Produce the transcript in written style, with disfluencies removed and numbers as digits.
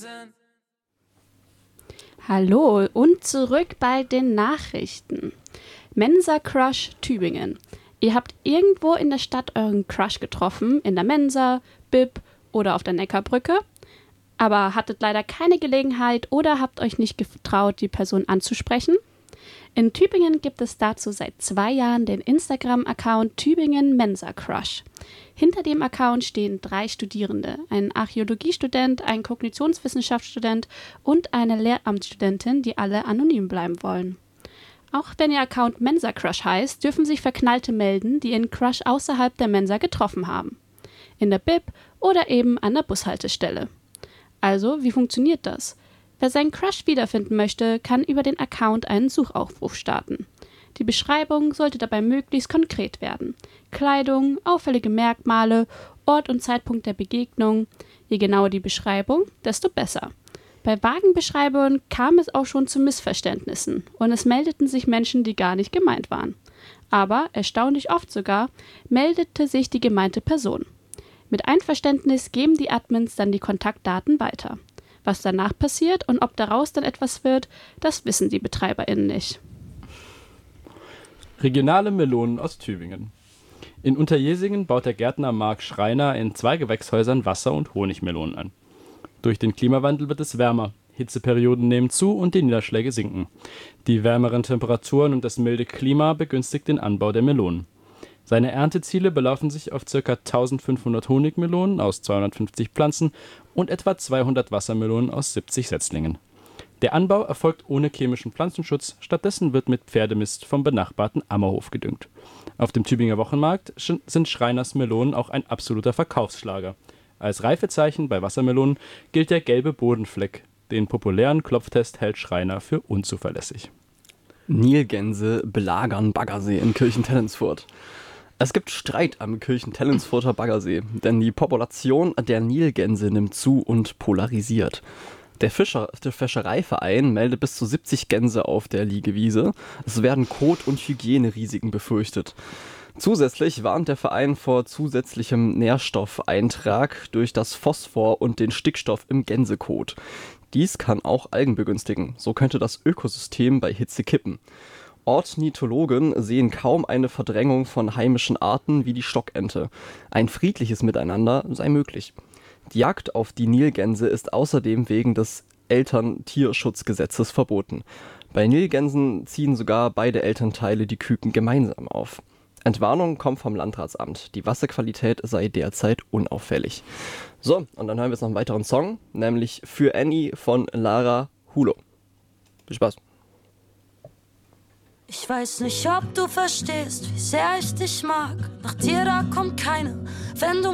Hallo und zurück bei den Nachrichten. Mensa Crush Tübingen. Ihr habt irgendwo in der Stadt euren Crush getroffen, in der Mensa, Bib oder auf der Neckarbrücke, aber hattet leider keine Gelegenheit oder habt euch nicht getraut, die Person anzusprechen. In Tübingen gibt es dazu seit 2 Jahren den Instagram-Account Tübingen Mensa Crush. Hinter dem Account stehen 3 Studierende, ein Archäologiestudent, ein Kognitionswissenschaftsstudent und eine Lehramtsstudentin, die alle anonym bleiben wollen. Auch wenn ihr Account Mensa Crush heißt, dürfen sich Verknallte melden, die ihren Crush außerhalb der Mensa getroffen haben. In der Bib oder eben an der Bushaltestelle. Also, wie funktioniert das? Wer seinen Crush wiederfinden möchte, kann über den Account einen Suchaufruf starten. Die Beschreibung sollte dabei möglichst konkret werden. Kleidung, auffällige Merkmale, Ort und Zeitpunkt der Begegnung. Je genauer die Beschreibung, desto besser. Bei vagen Beschreibungen kam es auch schon zu Missverständnissen und es meldeten sich Menschen, die gar nicht gemeint waren. Aber, erstaunlich oft sogar, meldete sich die gemeinte Person. Mit Einverständnis geben die Admins dann die Kontaktdaten weiter. Was danach passiert und ob daraus dann etwas wird, das wissen die BetreiberInnen nicht. Regionale Melonen aus Tübingen. In Unterjesingen baut der Gärtner Marc Schreiner in 2 Gewächshäusern Wasser- und Honigmelonen an. Durch den Klimawandel wird es wärmer, Hitzeperioden nehmen zu und die Niederschläge sinken. Die wärmeren Temperaturen und das milde Klima begünstigt den Anbau der Melonen. Seine Ernteziele belaufen sich auf ca. 1500 Honigmelonen aus 250 Pflanzen und etwa 200 Wassermelonen aus 70 Setzlingen. Der Anbau erfolgt ohne chemischen Pflanzenschutz, stattdessen wird mit Pferdemist vom benachbarten Ammerhof gedüngt. Auf dem Tübinger Wochenmarkt sind Schreiners Melonen auch ein absoluter Verkaufsschlager. Als Reifezeichen bei Wassermelonen gilt der gelbe Bodenfleck. Den populären Klopftest hält Schreiner für unzuverlässig. Nilgänse belagern Baggersee in Kirchentellensfurt. Es gibt Streit am Kirchentellensfurter Baggersee, denn die Population der Nilgänse nimmt zu und polarisiert. Der Fischereiverein meldet bis zu 70 Gänse auf der Liegewiese. Es werden Kot- und Hygienerisiken befürchtet. Zusätzlich warnt der Verein vor zusätzlichem Nährstoffeintrag durch das Phosphor und den Stickstoff im Gänsekot. Dies kann auch Algen begünstigen. So könnte das Ökosystem bei Hitze kippen. Ornithologen sehen kaum eine Verdrängung von heimischen Arten wie die Stockente. Ein friedliches Miteinander sei möglich. Die Jagd auf die Nilgänse ist außerdem wegen des Elterntierschutzgesetzes verboten. Bei Nilgänsen ziehen sogar beide Elternteile die Küken gemeinsam auf. Entwarnung kommt vom Landratsamt. Die Wasserqualität sei derzeit unauffällig. So, und dann hören wir jetzt noch einen weiteren Song, nämlich Für Annie von Lara Hulo. Viel Spaß. Ich weiß nicht, ob du verstehst, wie sehr ich dich mag. Nach dir, da kommt keine, wenn du